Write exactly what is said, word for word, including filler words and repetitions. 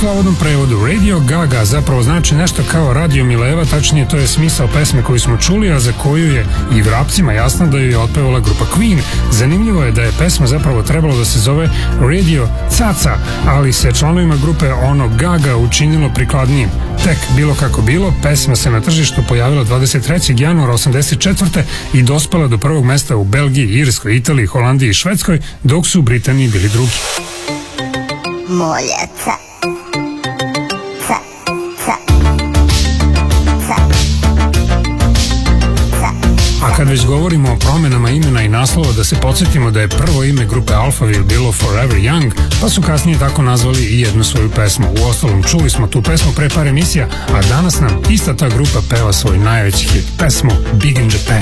slobodnom prevodu Radio Gaga zapravo znači nešto kao Radio Mileva, tačnije to je smisao pesme koju smo čuli, a za koju je i vrapcima jasno da ju je otpevala grupa Queen. Zanimljivo je da je pesma zapravo trebalo da se zove Radio Caca, ali se članovima grupe ono Gaga učinilo prikladnijim. Tek bilo kako bilo, pesma se na tržištu pojavila dvadeset trećeg januara osamdeset četvrte i dospela do prvog mesta u Belgiji, Irskoj, Italiji, Holandiji i Švedskoj, dok su u Britaniji bili drugi. Moljaca. Ca, ca, ca, ca. A kad već govorimo o promenama imena i naslova, da se podsjetimo da je prvo ime grupe Alphaville bilo Forever Young, pa su kasnije tako nazvali i jednu svoju pesmu. Uostalom, čuli smo tu pesmu pre par emisija, a danas nam ista ta grupa peva svoj najveći hit, pesmu Big in Japan.